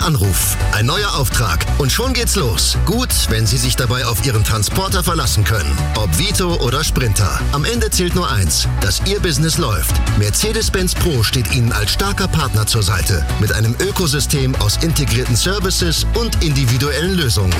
Anruf, ein neuer Auftrag und schon geht's los. Gut, wenn Sie sich dabei auf Ihren Transporter verlassen können. Ob Vito oder Sprinter. Am Ende zählt nur eins, dass Ihr Business läuft. Mercedes-Benz Pro steht Ihnen als starker Partner zur Seite. Mit einem Ökosystem aus integrierten Services und individuellen Lösungen.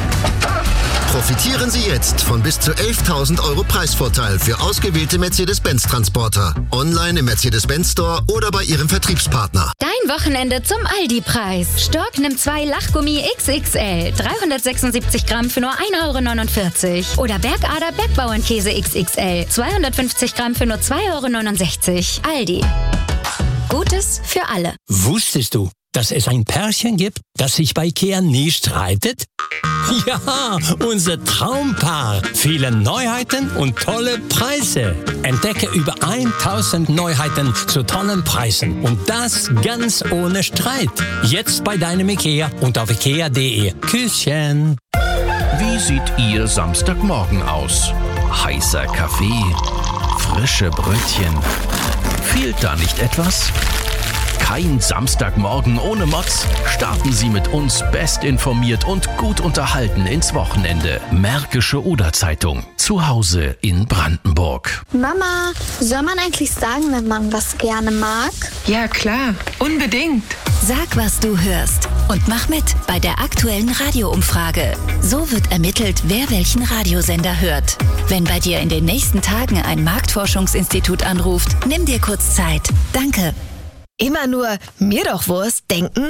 Profitieren Sie jetzt von bis zu 11.000 € Preisvorteil für ausgewählte Mercedes-Benz-Transporter. Online im Mercedes-Benz Store oder bei Ihrem Vertriebspartner. Dein Wochenende zum Aldi-Preis. Stork nimmt 2 Lachgummi XXL, 376 Gramm für nur 1,49 €. Oder Bergader Bergbauernkäse XXL, 250 Gramm für nur 2,69 €. Aldi. Gutes für alle. Wusstest du, dass es ein Pärchen gibt, das sich bei IKEA nie streitet? Ja, unser Traumpaar. Viele Neuheiten und tolle Preise. Entdecke über 1000 Neuheiten zu tollen Preisen. Und das ganz ohne Streit. Jetzt bei deinem IKEA und auf ikea.de. Küsschen. Wie sieht Ihr Samstagmorgen aus? Heißer Kaffee? Frische Brötchen? Fehlt da nicht etwas? Kein Samstagmorgen ohne Mods. Starten Sie mit uns bestinformiert und gut unterhalten ins Wochenende. Märkische Oder-Zeitung. Zu Hause in Brandenburg. Mama, soll man eigentlich sagen, wenn man was gerne mag? Ja, klar. Unbedingt. Sag, was du hörst und mach mit bei der aktuellen Radioumfrage. So wird ermittelt, wer welchen Radiosender hört. Wenn bei dir in den nächsten Tagen ein Marktforschungsinstitut anruft, nimm dir kurz Zeit. Danke. Immer nur mir doch Wurst denken?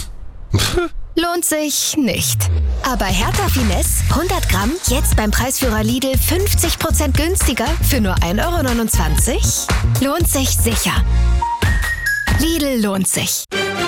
Lohnt sich nicht. Aber Hertha Finesse 100 Gramm jetzt beim Preisführer Lidl 50% günstiger für nur 1,29 €? Lohnt sich sicher. Lidl lohnt sich.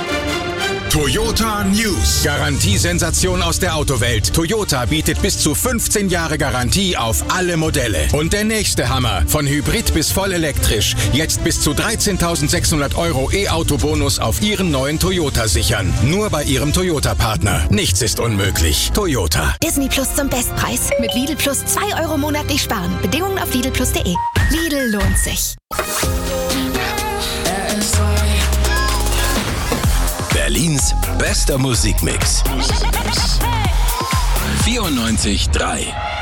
Toyota News. Garantiesensation aus der Autowelt. Toyota bietet bis zu 15 Jahre Garantie auf alle Modelle. Und der nächste Hammer. Von Hybrid bis voll elektrisch. Jetzt bis zu 13.600 € E-Auto-Bonus auf Ihren neuen Toyota sichern. Nur bei Ihrem Toyota-Partner. Nichts ist unmöglich. Toyota. Disney Plus zum Bestpreis. Mit Lidl Plus 2 € monatlich sparen. Bedingungen auf lidlplus.de. Lidl lohnt sich. Berlins bester Musikmix. 94.3